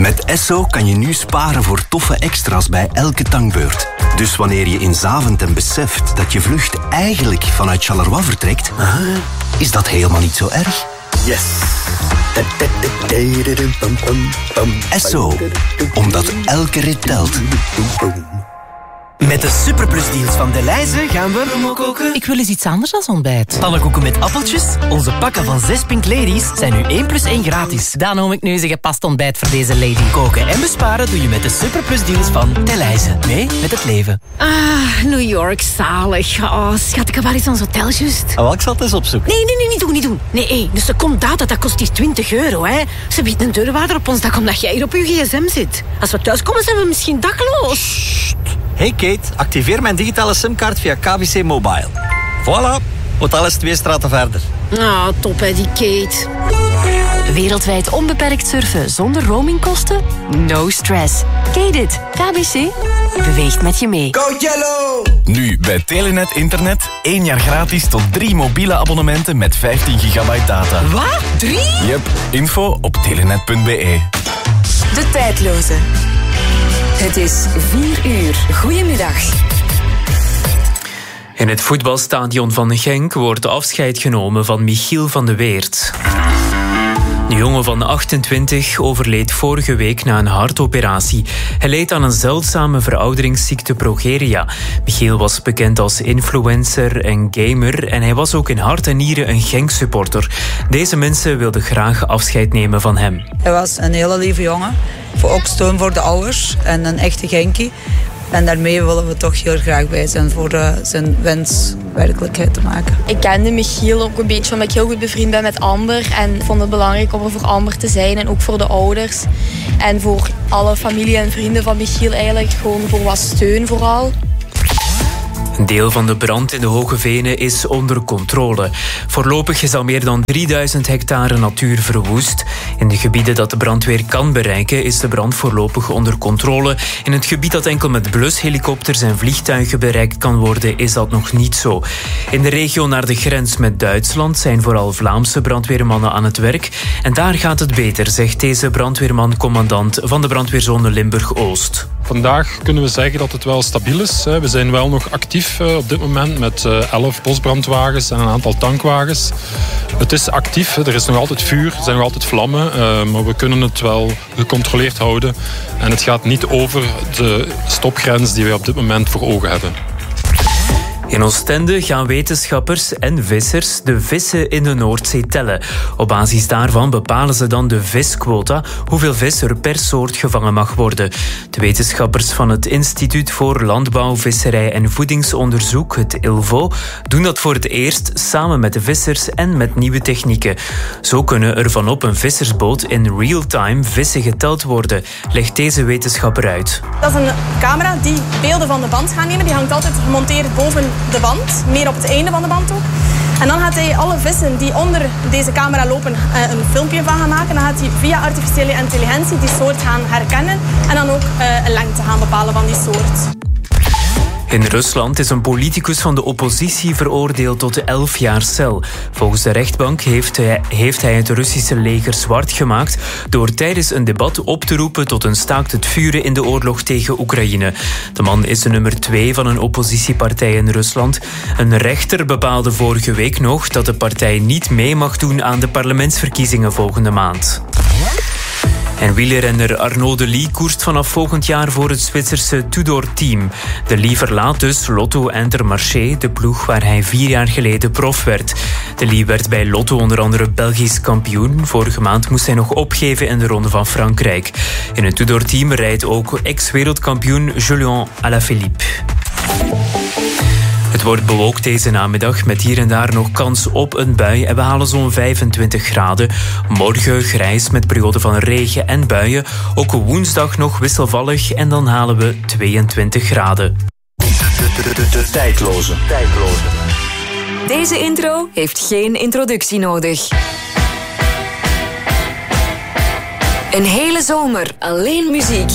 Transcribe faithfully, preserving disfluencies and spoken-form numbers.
Met Esso kan je nu sparen voor toffe extra's bij elke tankbeurt. Dus wanneer je in Zaventem beseft dat je vlucht eigenlijk vanuit Charleroi vertrekt, ah, is dat helemaal niet zo erg. Yes! Esso, omdat elke rit telt. Met de superplusdeals van Delhaize gaan we... Rommelkoeken. Ik wil eens iets anders dan ontbijt. Pannenkoeken met appeltjes. Onze pakken van zes Pink Ladies zijn nu één plus één gratis. Dan noem ik nu eens een gepast ontbijt voor deze lady. Koken en besparen doe je met de superplusdeals van Delhaize. Mee met het leven. Ah, New York, zalig. Oh, schat, ik heb wel eens ons hotel juist. Oh, wel, ik zal het eens opzoeken. Nee, nee, nee, niet doen, niet doen. Nee, hey, dus de comdata, dat kost hier twintig euro, hè. Ze biedt een deurwaarder op ons dak omdat jij hier op je gsm zit. Als we thuis komen, zijn we misschien dakloos. Hey Kate, activeer mijn digitale simkaart via K V C Mobile. Voilà, hotel is twee straten verder. Ah, top hè, die Kate. Wereldwijd onbeperkt surfen zonder roamingkosten? No stress. Kate it. K B C beweegt met je mee. Go Yellow! Nu bij Telenet Internet één jaar gratis tot drie mobiele abonnementen met vijftien gigabyte data. Wat? Drie? Yep, info op telenet punt be. De tijdloze. Het is vier uur. Goedemiddag. In het voetbalstadion van Genk wordt afscheid genomen van Michiel van de Weert. De jongen van achtentwintig overleed vorige week na een hartoperatie. Hij leed aan een zeldzame verouderingsziekte progeria. Michiel was bekend als influencer en gamer en hij was ook in hart en nieren een Genk-supporter. Deze mensen wilden graag afscheid nemen van hem. Hij was een hele lieve jongen, voor ook steun voor de ouders en een echte Genkie. En daarmee willen we toch heel graag bij zijn voor uh, zijn wens werkelijkheid te maken. Ik kende Michiel ook een beetje omdat ik heel goed bevriend ben met Amber. En vond het belangrijk om er voor Amber te zijn en ook voor de ouders. En voor alle familie en vrienden van Michiel eigenlijk gewoon voor wat steun vooral. Een deel van de brand in de Hoge Venen is onder controle. Voorlopig is al meer dan drieduizend hectare natuur verwoest. In de gebieden dat de brandweer kan bereiken is de brand voorlopig onder controle. In het gebied dat enkel met blushelikopters en vliegtuigen bereikt kan worden is dat nog niet zo. In de regio naar de grens met Duitsland zijn vooral Vlaamse brandweermannen aan het werk. En daar gaat het beter, zegt deze brandweerman-commandant van de brandweerzone Limburg-Oost. Vandaag kunnen we zeggen dat het wel stabiel is. We zijn wel nog actief op dit moment met elf bosbrandwagens en een aantal tankwagens. Het is actief, er is nog altijd vuur, er zijn nog altijd vlammen, maar we kunnen het wel gecontroleerd houden. En het gaat niet over de stopgrens die we op dit moment voor ogen hebben. In Oostende gaan wetenschappers en vissers de vissen in de Noordzee tellen. Op basis daarvan bepalen ze dan de visquota, hoeveel vis er per soort gevangen mag worden. De wetenschappers van het Instituut voor Landbouw, Visserij en Voedingsonderzoek, het I L V O, doen dat voor het eerst samen met de vissers en met nieuwe technieken. Zo kunnen er vanop een vissersboot in real-time vissen geteld worden, legt deze wetenschapper uit. Dat is een camera die beelden van de band gaat nemen. Die hangt altijd gemonteerd boven de band, meer op het einde van de band ook. En dan gaat hij alle vissen die onder deze camera lopen een filmpje van gaan maken. Dan gaat hij via artificiële intelligentie die soort gaan herkennen en dan ook een lengte gaan bepalen van die soort. In Rusland is een politicus van de oppositie veroordeeld tot elf jaar cel. Volgens de rechtbank heeft hij, heeft hij het Russische leger zwart gemaakt door tijdens een debat op te roepen tot een staakt het vuren in de oorlog tegen Oekraïne. De man is de nummer twee van een oppositiepartij in Rusland. Een rechter bepaalde vorige week nog dat de partij niet mee mag doen aan de parlementsverkiezingen volgende maand. En wielerrenner Arnaud Delis koerst vanaf volgend jaar voor het Zwitserse Tudor-team. Delis verlaat dus Lotto Intermarché, de ploeg waar hij vier jaar geleden prof werd. Delis werd bij Lotto onder andere Belgisch kampioen. Vorige maand moest hij nog opgeven in de Ronde van Frankrijk. In het Tudor-team rijdt ook ex-wereldkampioen Julien Alaphilippe. Het wordt bewolkt deze namiddag met hier en daar nog kans op een bui en we halen zo'n vijfentwintig graden. Morgen grijs met perioden van regen en buien. Ook woensdag nog wisselvallig en dan halen we tweeëntwintig graden. De, de, de, de, de tijdloze. tijdloze. Deze intro heeft geen introductie nodig. Een hele zomer alleen muziek.